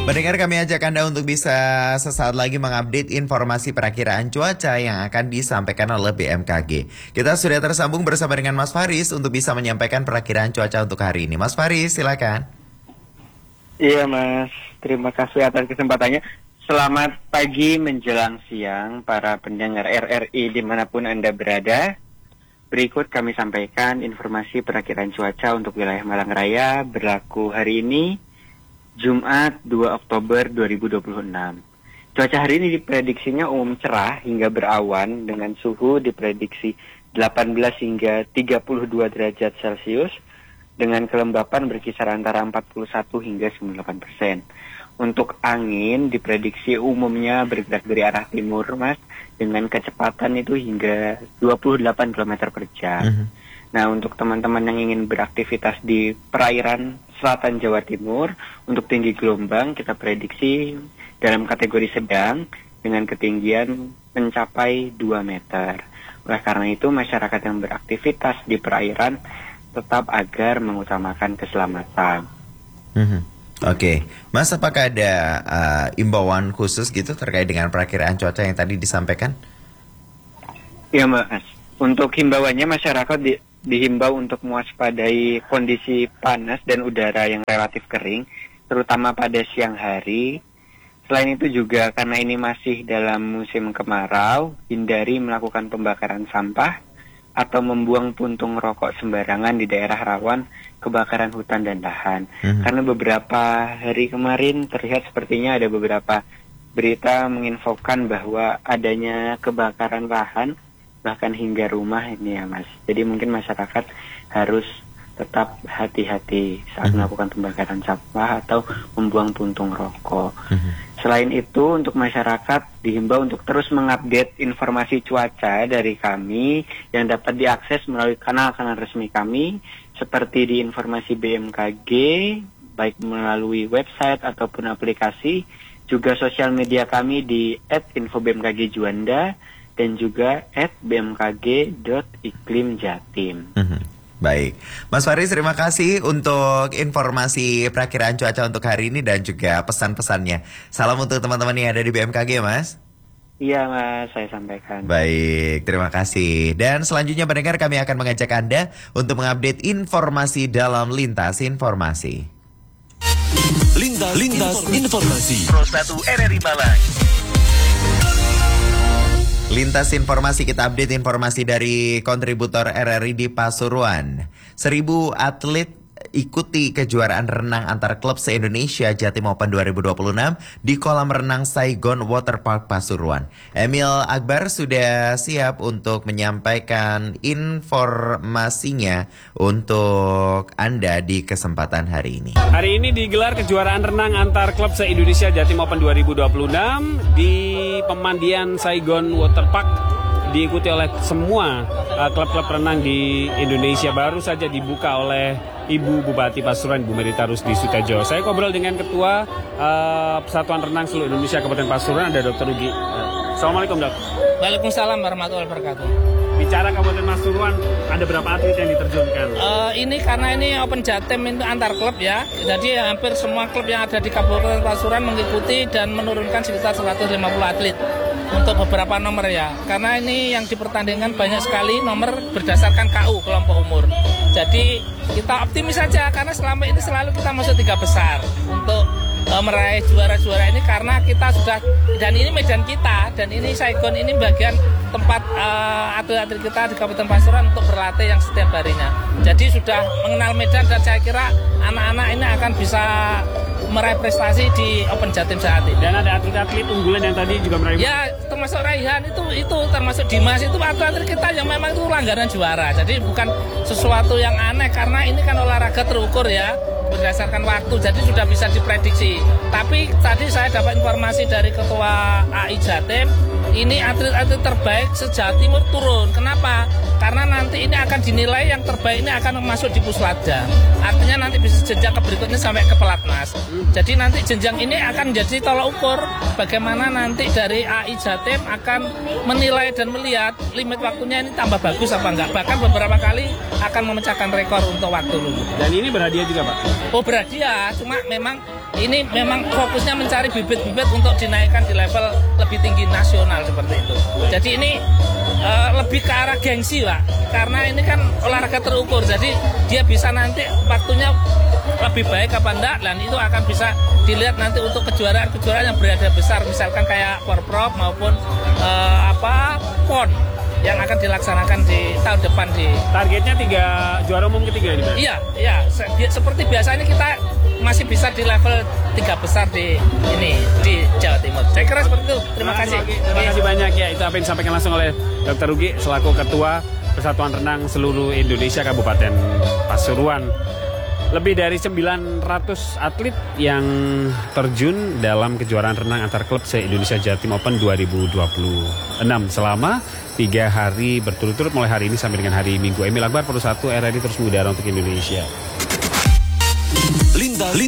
Pendengar, kami ajak Anda untuk bisa sesaat lagi mengupdate informasi perakiraan cuaca yang akan disampaikan oleh BMKG. Kita sudah tersambung bersama dengan Mas Faris untuk bisa menyampaikan perakiraan cuaca untuk hari ini. Mas Faris, silakan. Iya Mas, terima kasih atas kesempatannya. Selamat pagi menjelang siang para pendengar RRI dimanapun Anda berada. Berikut kami sampaikan informasi perakiraan cuaca untuk wilayah Malang Raya berlaku hari ini, Jumat 2 Oktober 2026. Cuaca hari ini diprediksinya umum cerah hingga berawan dengan suhu diprediksi 18 hingga 32 derajat Celcius dengan kelembapan berkisar antara 41 hingga 98%. Untuk angin diprediksi umumnya bergerak dari arah timur, Mas, dengan kecepatan itu hingga 28 km per jam. Nah, untuk teman-teman yang ingin beraktivitas di perairan selatan Jawa Timur, untuk tinggi gelombang kita prediksi dalam kategori sedang dengan ketinggian mencapai 2 meter. Oleh karena itu, masyarakat yang beraktivitas di perairan tetap agar mengutamakan keselamatan. Oke, Mas, apakah ada imbauan khusus gitu terkait dengan perakiraan cuaca yang tadi disampaikan? Ya, Mas. Untuk himbauannya, masyarakat dihimbau untuk mewaspadai kondisi panas dan udara yang relatif kering, terutama pada siang hari. Selain itu juga karena ini masih dalam musim kemarau, hindari melakukan pembakaran sampah atau membuang puntung rokok sembarangan di daerah rawan kebakaran hutan dan lahan. Karena beberapa hari kemarin terlihat sepertinya ada beberapa berita menginfokan bahwa adanya kebakaran lahan bahkan hingga rumah ini ya Mas. Jadi mungkin masyarakat harus tetap hati-hati saat melakukan pembakaran sampah atau membuang puntung rokok. Selain itu, untuk masyarakat dihimbau untuk terus mengupdate informasi cuaca dari kami yang dapat diakses melalui kanal-kanal resmi kami seperti di informasi BMKG, baik melalui website ataupun aplikasi, juga sosial media kami di @infobmkgjuanda dan juga @bmkg.iklimjatim. Baik, Mas Faris, terima kasih untuk informasi perakiraan cuaca untuk hari ini dan juga pesan-pesannya. Salam untuk teman-teman yang ada di BMKG, Mas. Iya Mas, saya sampaikan. Baik, terima kasih. Dan selanjutnya pendengar, kami akan mengajak Anda untuk mengupdate informasi dalam Lintas Informasi. Lintas Informasi. Pro 1 RRI Malang. Lintas Informasi, kita update informasi dari kontributor RRI di Pasuruan. 1.000 atlet ikuti kejuaraan renang antar klub se-Indonesia Jatim Open 2026 di kolam renang Saigon Waterpark Pasuruan. Emil Akbar sudah siap untuk menyampaikan informasinya untuk Anda di kesempatan hari ini. Hari ini digelar kejuaraan renang antar klub se-Indonesia Jatim Open 2026 di pemandian Saigon Waterpark. Diikuti oleh semua klub-klub renang di Indonesia. Baru saja dibuka oleh Ibu Bupati Pasuruan, Bu Merita Rusdi Sutejo. Saya ngobrol dengan Ketua Persatuan Renang Seluruh Indonesia Kabupaten Pasuruan, ada Dr. Rugi. Assalamualaikum, Dok. Waalaikumsalam warahmatullahi wabarakatuh. Bicara Kabupaten Pasuruan, ada berapa atlet yang diterjunkan? Ini karena ini Open Jatim itu antar klub ya. Jadi hampir semua klub yang ada di Kabupaten Pasuruan mengikuti dan menurunkan sekitar 150 atlet. Untuk beberapa nomor ya, karena ini yang dipertandingkan banyak sekali nomor berdasarkan KU kelompok umur. Jadi kita optimis saja karena selama ini selalu kita masuk 3 besar untuk meraih juara-juara ini karena kita sudah, dan ini medan kita, dan ini Saigon ini bagian tempat atlet-atlet kita di Kabupaten Pasuruan untuk berlatih yang setiap harinya. Jadi sudah mengenal medan dan saya kira anak-anak ini akan bisa meraih prestasi di Open Jatim saat ini. Dan ada atlet-atlet unggulan yang tadi juga meraih. Ya, termasuk Raihan itu termasuk Dimas itu atlet kita yang memang itu langganan juara. Jadi bukan sesuatu yang aneh karena ini kan olahraga terukur ya berdasarkan waktu, jadi sudah bisa diprediksi. Tapi tadi saya dapat informasi dari Ketua AI Jatim ini atlet-atlet terbaik se-Jawa Timur turun. Kenapa? Karena nanti ini akan dinilai yang terbaik ini akan masuk di Pusladang. Artinya nanti bisa jenjang ke berikutnya sampai ke Pelatnas. Jadi nanti jenjang ini akan jadi tolak ukur bagaimana nanti dari AI Jatim akan menilai dan melihat limit waktunya ini tambah bagus apa enggak. Bahkan beberapa kali akan memecahkan rekor untuk waktu dulu. Dan ini berhadiah juga, Pak? Oh, berhadiah, cuma memang ini memang fokusnya mencari bibit-bibit untuk dinaikkan di level lebih tinggi nasional seperti itu. Jadi ini lebih ke arah gengsi, Pak. Karena ini kan olahraga terukur, jadi dia bisa nanti waktunya lebih baik apa enggak, dan itu akan bisa dilihat nanti untuk kejuaraan-kejuaraan yang berada besar, misalkan kayak Porprov maupun PON yang akan dilaksanakan di tahun depan di. Targetnya 3 juara umum ketiga ini, Pak? Iya, seperti biasanya kita masih bisa di level 3 besar di Jawa Timur. Saya kira seperti itu. Terima kasih. Terima kasih banyak ya. Itu apa yang disampaikan langsung oleh Dr. Rugi selaku Ketua Persatuan Renang Seluruh Indonesia Kabupaten Pasuruan. Lebih dari 900 atlet yang terjun dalam kejuaraan renang antar klub se-Indonesia Jatim Open 2026 selama 3 hari berturut-turut mulai hari ini sampai dengan hari Minggu. Emil Akbar, Pro 1 RRI terus mengudara untuk Indonesia.